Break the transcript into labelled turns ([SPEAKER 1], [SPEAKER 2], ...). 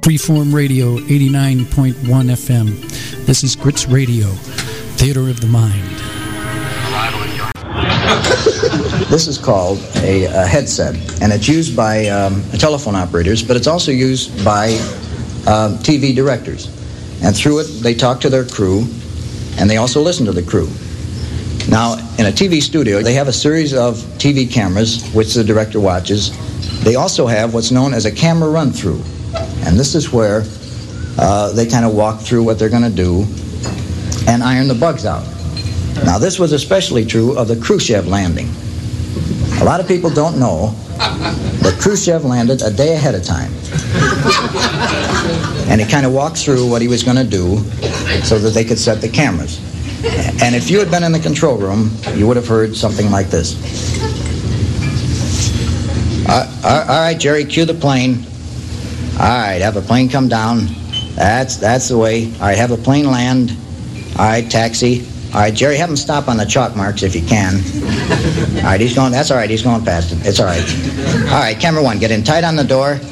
[SPEAKER 1] Freeform Radio, 89.1 FM. This is Grits Radio, Theater of the Mind.
[SPEAKER 2] This is called a headset, and it's used by telephone operators, but it's also used by TV directors. And through it, they talk to their crew, and they also listen to the crew. Now, in a TV studio, they have a series of TV cameras, which the director watches. They also have what's known as a camera run-through. And this is where they kind of walk through what they're going to do and iron the bugs out. Now, this was especially true of the Khrushchev landing. A lot of people don't know that Khrushchev landed a day ahead of time. And he kind of walked through what he was going to do so that they could set the cameras. And if you had been in the control room, you would have heard something like this. All right, Jerry, cue the plane. All right, have a plane come down. That's the way. All right, have a plane land. All right, taxi. All right, Jerry, have him stop on the chalk marks if you can. All right, he's going. That's all right. He's going past it. It's all right. All right, camera one, get in tight on the door.